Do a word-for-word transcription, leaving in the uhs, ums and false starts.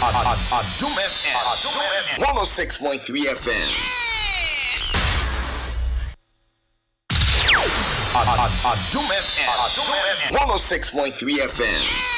Adum F M. one oh six point three F M. Adum F M. one oh six point three F M.